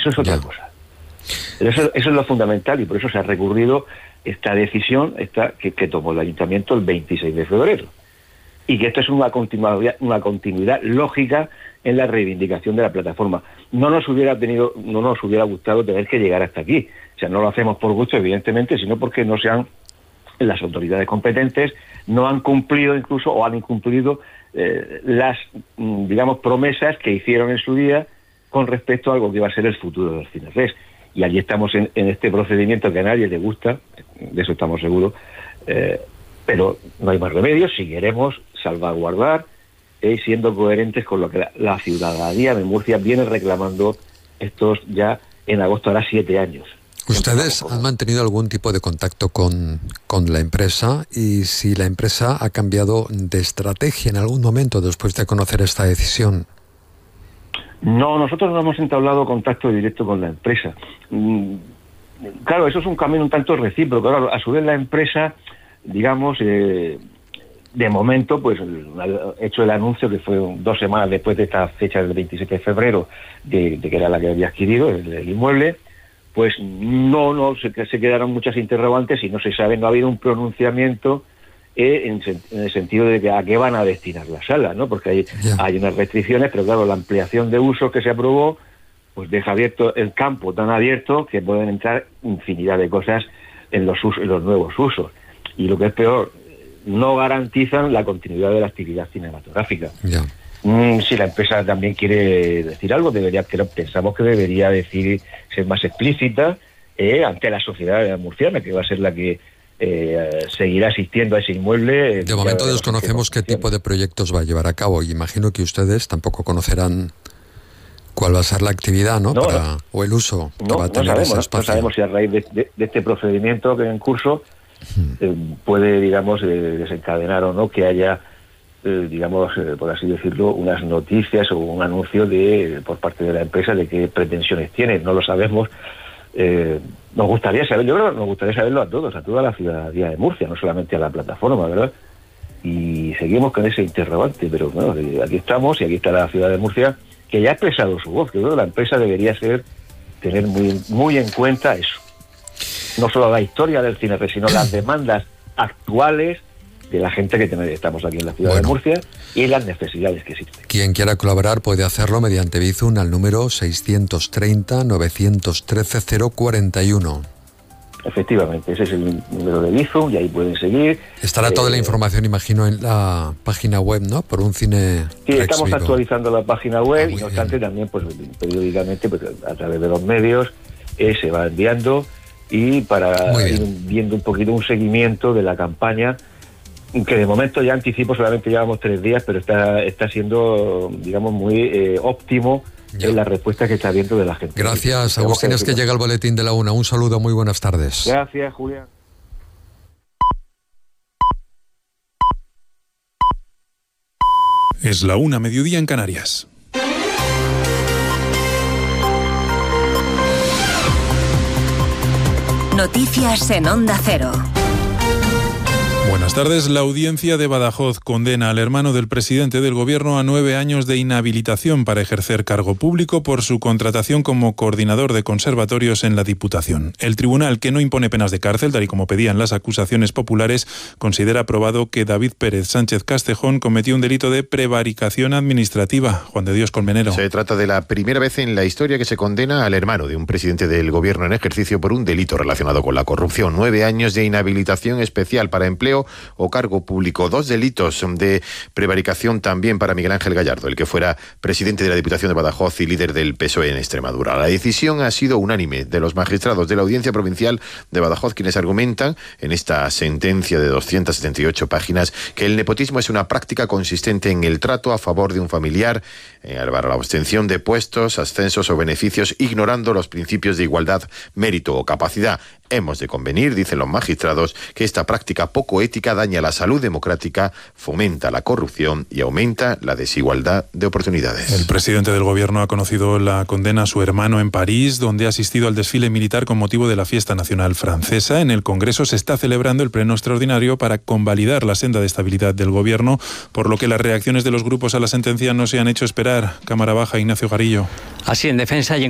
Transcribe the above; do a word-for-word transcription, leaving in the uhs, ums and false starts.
Eso es otra Ya. cosa. Pero eso, eso es lo fundamental y por eso se ha recurrido esta decisión esta que, que tomó el Ayuntamiento el veintiséis de febrero. Y que esto es una continuidad, una continuidad lógica en la reivindicación de la plataforma. No nos hubiera tenido, no nos hubiera gustado tener que llegar hasta aquí. O sea, no lo hacemos por gusto, evidentemente, sino porque no se han, las autoridades competentes no han cumplido incluso o han incumplido eh, las, digamos, promesas que hicieron en su día con respecto a algo que va a ser el futuro del Cinefest. Y allí estamos en, en este procedimiento que a nadie le gusta, de eso estamos seguros, eh, pero no hay más remedio si queremos salvaguardar y eh, siendo coherentes con lo que la, la ciudadanía de Murcia viene reclamando estos ya en agosto, hará siete años. ¿Ustedes han mantenido algún tipo de contacto con, con la empresa? Y si la empresa ha cambiado de estrategia en algún momento después de conocer esta decisión. No, nosotros no hemos entablado contacto directo con la empresa. Claro, eso es un camino un tanto recíproco. Claro, a su vez la empresa, digamos, eh, de momento, pues ha hecho el anuncio que fue dos semanas después de esta fecha del veintisiete de febrero, de, de que era la que había adquirido el, el inmueble, pues no, no se, se quedaron muchas interrogantes y no se sabe, no ha habido un pronunciamiento eh, en, en el sentido de que a qué van a destinar la sala, ¿no? Porque hay, yeah. hay unas restricciones, pero claro, la ampliación de usos que se aprobó, pues deja abierto el campo tan abierto que pueden entrar infinidad de cosas en los, usos, en los nuevos usos. Y lo que es peor, no garantizan la continuidad de la actividad cinematográfica. Yeah. Mm, si la empresa también quiere decir algo, debería, que pensamos que debería decir, ser más explícita eh, ante la sociedad murciana, que va a ser la que eh, seguirá asistiendo a ese inmueble. De momento de desconocemos qué tipo de proyectos va a llevar a cabo. Imagino que ustedes tampoco conocerán cuál va a ser la actividad, ¿no? no Para, o el uso no, que va a tener no sabemos, ese espacio. No sabemos si a raíz de, de, de este procedimiento que en curso eh, puede, digamos, eh, desencadenar o no que haya, eh, digamos, eh, por así decirlo, unas noticias o un anuncio de por parte de la empresa de qué pretensiones tiene. No lo sabemos. Eh, nos gustaría saber, yo creo que nos gustaría saberlo a todos, a toda la ciudadanía de Murcia, no solamente a la plataforma, ¿verdad? Y seguimos con ese interrogante, pero bueno, aquí estamos y aquí está la ciudad de Murcia, que ya ha expresado su voz. Que creo que la empresa debería ser tener muy, muy en cuenta eso. No solo la historia del cine, sino las demandas actuales de la gente que tenemos, estamos aquí en la ciudad bueno, de Murcia y las necesidades que existen. Quien quiera colaborar puede hacerlo mediante Bizum al número seiscientos treinta, novecientos trece, cero cuarenta y uno. Efectivamente, ese es el número de Bizum y ahí pueden seguir. Estará eh, toda la información, imagino, en la página web, ¿no? Por un cine. Sí, Rex estamos Vigo. actualizando la página web ah, y no obstante bien. también pues periódicamente pues, a través de los medios eh, se va enviando y para ir viendo un poquito un seguimiento de la campaña, que de momento ya anticipo, solamente llevamos tres días, pero está está siendo, digamos, muy eh, óptimo ya. en la respuesta que está viendo de la gente. Gracias, Agustín, es que llega el boletín de la una. Un saludo, muy buenas tardes. Gracias, Julián. Es la una, mediodía en Canarias. Noticias en Onda Cero. Buenas tardes. La audiencia de Badajoz condena al hermano del presidente del gobierno a nueve años de inhabilitación para ejercer cargo público por su contratación como coordinador de conservatorios en la Diputación. El tribunal, que no impone penas de cárcel, tal y como pedían las acusaciones populares, considera probado que David Pérez Sánchez Castejón cometió un delito de prevaricación administrativa. Juan de Dios Colmenero. Se trata de la primera vez en la historia que se condena al hermano de un presidente del gobierno en ejercicio por un delito relacionado con la corrupción. Nueve años de inhabilitación especial para empleo o cargo público. Dos delitos de prevaricación también para Miguel Ángel Gallardo, el que fuera presidente de la Diputación de Badajoz y líder del P S O E en Extremadura. La decisión ha sido unánime de los magistrados de la Audiencia Provincial de Badajoz, quienes argumentan en esta sentencia de doscientas setenta y ocho páginas que el nepotismo es una práctica consistente en el trato a favor de un familiar, para la obtención de puestos, ascensos o beneficios, ignorando los principios de igualdad, mérito o capacidad. Hemos de convenir, dicen los magistrados, que esta práctica poco ética daña la salud democrática, fomenta la corrupción y aumenta la desigualdad de oportunidades. El presidente del gobierno ha conocido la condena a su hermano en París, donde ha asistido al desfile militar con motivo de la fiesta nacional francesa. En el Congreso se está celebrando el pleno extraordinario para convalidar la senda de estabilidad del gobierno, por lo que las reacciones de los grupos a la sentencia no se han hecho esperar. Cámara Baja, Ignacio Garillo. Así, en defensa y en